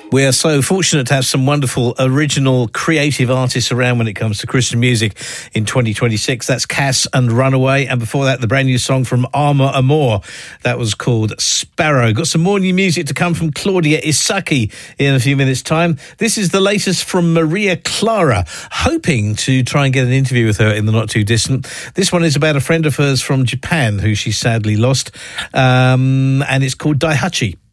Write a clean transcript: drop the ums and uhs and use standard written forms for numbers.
We are so fortunate to have some wonderful, original, creative artists around when it comes to Christian music in 2026. That's Cass and Runaway. And before that, the brand new song from Armour Amor. That was called Sparrow. Got some more new music to come from Claudia Isaki in a few minutes' time. This is the latest from Maria Clara. Hoping to try and get an interview with her in the not too distant. This one is about a friend of hers from Japan who she sadly lost. And it's called Daihachi.